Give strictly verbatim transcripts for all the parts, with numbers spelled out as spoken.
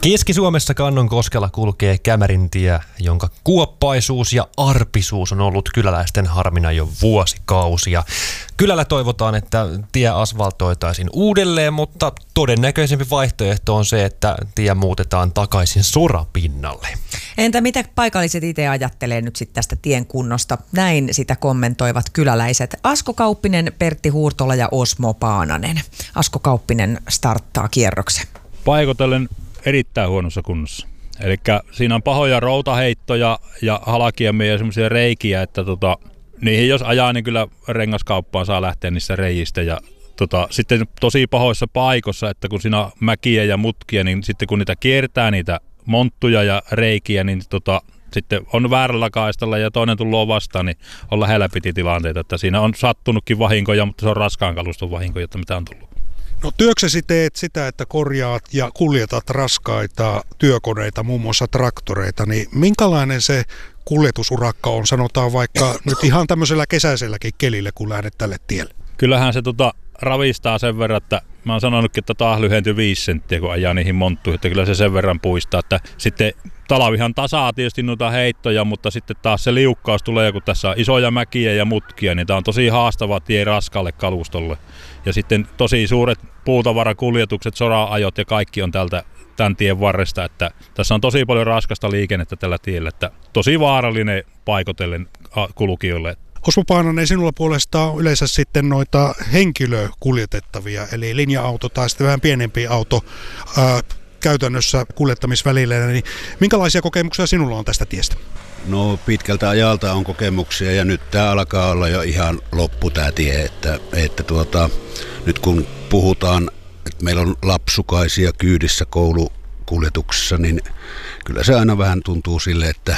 Keski-Suomessa Kannonkoskella kulkee Kämärintie, jonka kuoppaisuus ja arpisuus on ollut kyläläisten harmina jo vuosikausia. Kylällä toivotaan, että tie asfaltoitaisiin uudelleen, mutta todennäköisempi vaihtoehto on se, että tie muutetaan takaisin sorapinnalle. Entä mitä paikalliset itse ajattelee nyt sitten tästä tien kunnosta? Näin sitä kommentoivat kyläläiset Asko Kauppinen, Pertti Huurtola ja Osmo Paananen. Asko Kauppinen starttaa kierroksen. Paikotellen erittäin huonossa kunnossa. Eli siinä on pahoja routaheittoja ja halakiemia ja semmoisia reikiä, että tota, niihin jos ajaa, niin kyllä rengaskauppaan saa lähteä niissä reijistä. Ja tota, sitten tosi pahoissa paikoissa, että kun siinä on mäkiä ja mutkia, niin sitten kun niitä kiertää niitä monttuja ja reikiä, niin tota, sitten on väärällä kaistalla ja toinen tulee vastaan, niin on lähellä piti tilanteita. Että siinä on sattunutkin vahinkoja, mutta se on raskaan kaluston vahinkoja, mitä on tullut. No työksesi teet sitä, että korjaat ja kuljetat raskaita työkoneita, muun muassa traktoreita, niin minkälainen se kuljetusurakka on, sanotaan vaikka nyt ihan tämmöisellä kesäiselläkin kelillä, kun lähdet tälle tielle? Kyllähän se tota, ravistaa sen verran, että mä oon sanonutkin, että taas lyhentyi viisi senttiä, kun ajaa niihin monttuihin, että kyllä se sen verran puistaa, että sitten talvihan tasaa tietysti noita heittoja, mutta sitten taas se liukkaus tulee, kun tässä on isoja mäkiä ja mutkia, niin tää on tosi haastava tie raskaalle kalustolle. Ja sitten tosi suuret puutavarakuljetukset, sora-ajot ja kaikki on tältä tämän tien varresta, että tässä on tosi paljon raskasta liikennettä tällä tiellä, että tosi vaarallinen paikotellen kulkijoille. Osmo Paananen, sinulla puolestaan on yleensä sitten noita henkilökuljetettavia, eli linja-auto tai sitten vähän pienempi auto ää, käytännössä kuljettamisvälineellä, niin minkälaisia kokemuksia sinulla on tästä tiestä? No pitkältä ajalta on kokemuksia ja nyt tämä alkaa olla jo ihan loppu tämä tie, että, että tuota, nyt kun puhutaan, että meillä on lapsukaisia kyydissä koulukuljetuksessa, niin kyllä se aina vähän tuntuu sille, että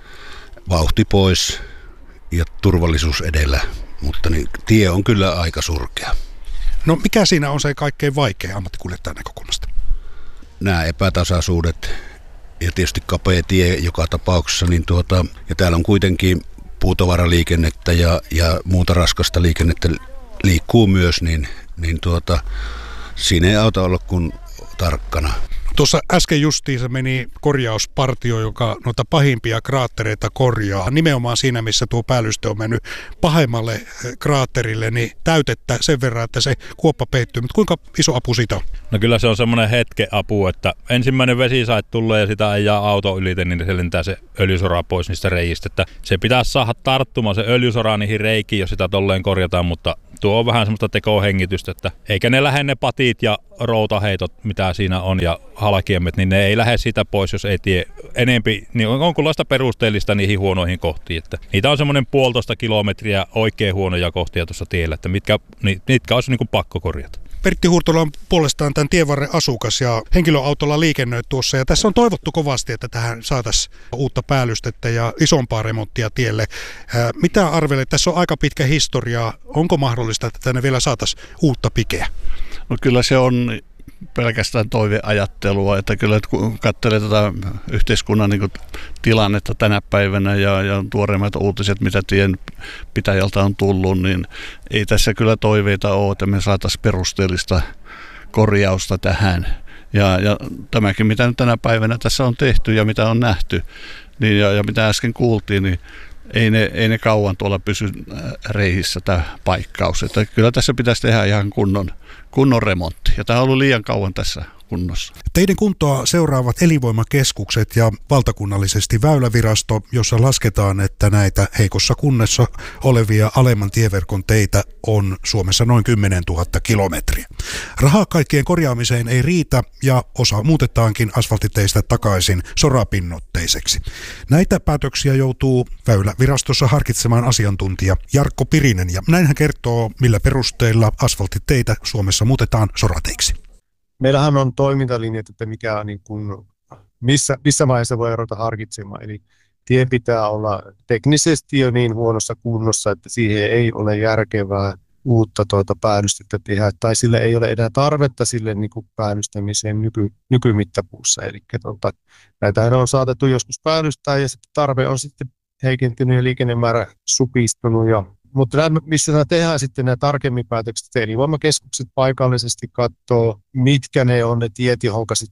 vauhti pois ja turvallisuus edellä, mutta niin, tie on kyllä aika surkea. No mikä siinä on se kaikkein vaikea ammattikuljettajan näkökulmasta? Nämä epätasaisuudet ja tietysti kapea tie joka tapauksessa, niin tuota, ja täällä on kuitenkin puutavaraliikennettä ja, ja muuta raskasta liikennettä liikkuu myös, niin, niin tuota, siinä ei auta olla kuin tarkkana. Tuossa äsken justiinsa meni korjauspartio, joka noita pahimpia kraattereita korjaa. Nimenomaan siinä, missä tuo päällyste on mennyt pahemmalle kraatterille, niin täytettä sen verran, että se kuoppa peittyy. Mutta kuinka iso apu siitä on? No kyllä se on semmoinen hetken apu, että ensimmäinen vesisait tulee ja sitä ajaa auto ylite, niin se lentää se öljysora pois niistä reijistä. Että se pitäisi saada tarttumaan se öljysora niihin reikiin, jos sitä tolleen korjataan, mutta tuo on vähän semmoista tekohengitystä, että eikä ne lähde ne patit ja routaheitot, mitä siinä on, ja halakiemet, niin ne ei lähde sitä pois, jos ei tie enempi, niin on jonkunlaista perusteellista niihin huonoihin kohtiin. Että niitä on semmoinen puolitoista kilometriä oikein huonoja kohtia tuossa tiellä, että mitkä, mitkä olisi niin kuin pakko korjata. Pertti Huurtola on puolestaan tämän tienvarren asukas ja henkilöautolla liikennöit tuossa. Ja tässä on toivottu kovasti, että tähän saataisiin uutta päällystettä ja isompaa remonttia tielle. Ää, mitä arvelet? Tässä on aika pitkä historia. Onko mahdollista, että tänne vielä saataisiin uutta pikeä? No kyllä se on pelkästään toiveajattelua, että kyllä kun katselee tätä yhteiskunnan niin kuin tilannetta tänä päivänä ja, ja tuoreimmat uutiset, mitä tien pitäjältä on tullut, niin ei tässä kyllä toiveita ole, että me saataisiin perusteellista korjausta tähän. Ja, ja tämäkin, mitä nyt tänä päivänä tässä on tehty ja mitä on nähty, niin, ja, ja mitä äsken kuultiin, niin ei ne, ei ne kauan tuolla pysy reihissä tämä paikkaus. Että kyllä tässä pitäisi tehdä ihan kunnon, kunnon remontti. Ja tämä on ollut liian kauan tässä kunnossa. Teiden kuntoa seuraavat elinvoimakeskukset ja valtakunnallisesti Väylävirasto, jossa lasketaan, että näitä heikossa kunnossa olevia alemman tieverkon teitä on Suomessa noin kymmenentuhatta kilometriä. Rahaa kaikkien korjaamiseen ei riitä ja osa muutetaankin asfaltiteistä takaisin sorapinnoteiseksi. Näitä päätöksiä joutuu Väylävirastossa harkitsemaan asiantuntija Jarkko Pirinen ja näin hän kertoo, millä perusteilla asfaltiteitä Suomessa muutetaan sorateiksi. Meillähän on toimintalinjat, että mikä on niin kuin, missä, missä vaiheessa voi ruveta harkitsemaan. Eli tie pitää olla teknisesti jo niin huonossa kunnossa, että siihen ei ole järkevää uutta tuota päällystettä tehdä, tai sille ei ole enää tarvetta sille niin kuin päällystämiseen nyky, nykymittapuussa. Eli tuota, näitähän on saatettu joskus päällystää, ja sitten tarve on sitten heikentynyt ja liikennemäärä supistunut. Ja, mutta nämä, missä nämä tehdään sitten nämä tarkemmin päätökset, elinvoimakeskukset paikallisesti katsoo, mitkä ne on ne tiet, johonka sitten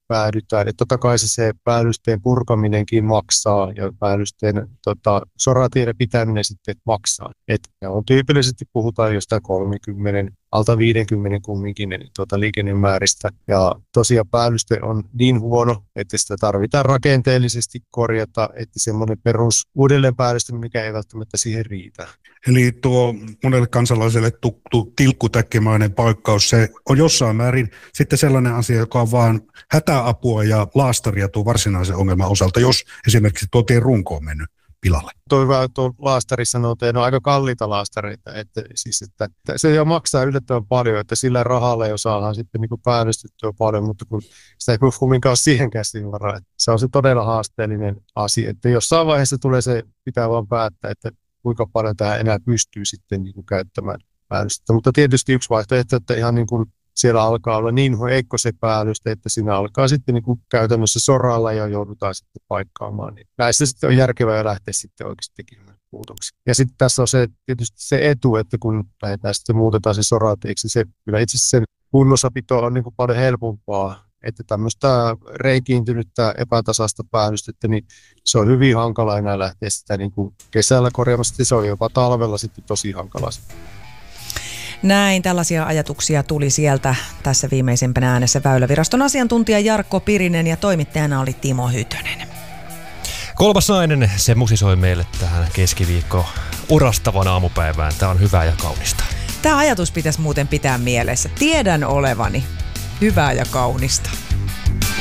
päädytään. Että totta kai se, se päällysteen purkaminenkin maksaa ja päällysteen tota, sorateiden pitäminen sitten maksaa. Et, ja on tyypillisesti puhutaan jostain kolmekymmentä, alta viisikymmentä kumminkin niin, tuota, liikennemääristä. Ja tosiaan päällyste on niin huono, että sitä tarvitaan rakenteellisesti korjata, että semmoinen perus uudelleenpäällyste, mikä ei välttämättä siihen riitä. Eli tuo monelle kansalaiselle tuttu tilkkutäkkimäinen paikkaus, se on jossain määrin sitten sellainen asia, joka on vaan hätäapua ja laastaria tuo varsinaisen ongelman osalta, jos esimerkiksi tuo tien runko on mennyt pilalle. Tuo hyvä tuo laastari sanoo, että ne on aika kalliita laastareita, että, siis, että se jo maksaa yllättävän paljon, että sillä rahalla jo saadaan sitten niin kuin päällystettyä paljon, mutta kun sitä ei kumminkaan ole siihenkään siinä varaa. Se on se todella haasteellinen asia, että jossain vaiheessa tulee se, pitää vaan päättää, että kuinka paljon tämä enää pystyy sitten niin kuin käyttämään päällystettä. Mutta tietysti yksi vaihtoehto, että ihan niin kuin siellä alkaa olla niin heikko se päällyste, että siinä alkaa sitten niin kuin käytännössä soralla ja joudutaan sitten paikkaamaan. Niin näissä sitten on järkevää lähteä sitten oikeasti tekemään muutoksia. Ja sitten tässä on se, tietysti se etu, että kun lähdetään sitten muutetaan se sorateiksi, se kyllä itse asiassa sen kunnossapito on niin kuin paljon helpompaa. Että tämmöistä reikiintynyttä epätasaista päällystettä, niin se on hyvin hankala enää lähteä sitä niin kuin kesällä korjaamassa. Se on jopa talvella sitten tosi hankala. Näin, tällaisia ajatuksia tuli sieltä tässä viimeisimpänä äänessä Väyläviraston asiantuntija Jarkko Pirinen ja toimittajana oli Timo Hytönen. Kolmas nainen, se musisoi meille tähän keskiviikko urastavan aamupäivään. Tämä on hyvää ja kaunista. Tämä ajatus pitäisi muuten pitää mielessä. Tiedän olevani hyvää ja kaunista.